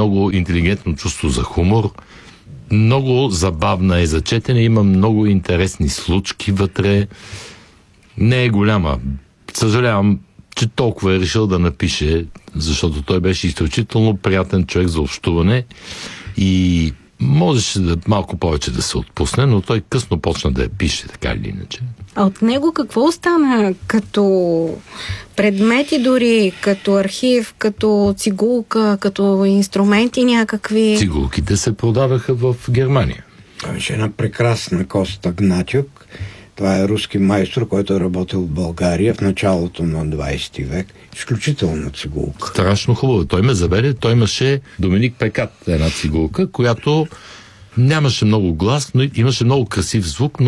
много интелигентно чувство за хумор. Много забавна е за четене, има много интересни случки вътре. Не е голяма. Съжалявам, че толкова е решил да напише, защото той беше изключително приятен човек за общуване и можеше малко повече да се отпусне, но той късно почна да я пише, така или иначе. А от него какво остана като предмети дори, като архив, като цигулка, като инструменти някакви? Цигулките се продаваха в Германия. Това беше една прекрасна Коста Гнатюк. Това е руски майстор, който е работил в България в началото на 20 век. Изключителна цигулка. Страшно хубаво. Той ме заведе. Той имаше Доминик Пекат, една цигулка, която нямаше много глас, но имаше много красив звук,